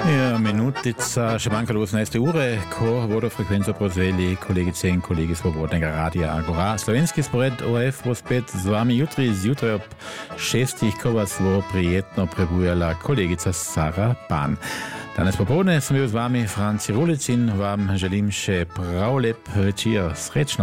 Ja, minutica, še manjka do 18. ure, ko bodo frekvenco prevzeli kolegice in kolegi Svobodnega radia Agora. Slovenski spored ORF bo spet z vami jutri zjutraj ob 6, ko vas bo prijetno prebujala kolegica Sara Pan. Danes popoldne sem bil z vami Franci Rulic in vam želim še prav lep večer. Srečno!